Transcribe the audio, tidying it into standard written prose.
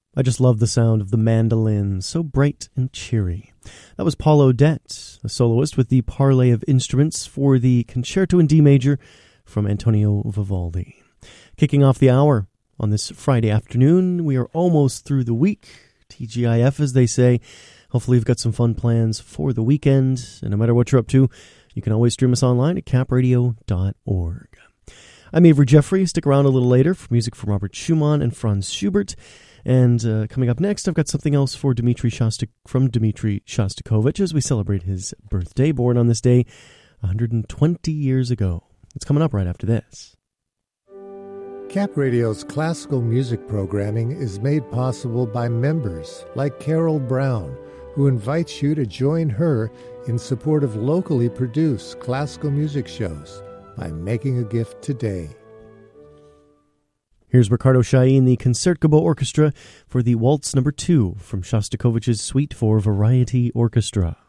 I just love the sound of the mandolin, so bright and cheery. That was Paul Odette, a soloist with the Parley of Instruments for the Concerto in D Major from Antonio Vivaldi. Kicking off the hour on this Friday afternoon, we are almost through the week. TGIF, as they say. Hopefully you've got some fun plans for the weekend, and no matter what you're up to, you can always stream us online at capradio.org. I'm Avery Jeffrey. Stick around a little later for music from Robert Schumann and Franz Schubert. And coming up next, I've got something else for Dmitri Shostakovich as we celebrate his birthday, born on this day 120 years ago. It's coming up right after this. Cap Radio's classical music programming is made possible by members like Carol Brown, who invites you to join her in support of locally produced classical music shows by making a gift today. Here's Ricardo Chailly, the Concertgebouw Orchestra for the Waltz No. 2 from Shostakovich's Suite for Variety Orchestra.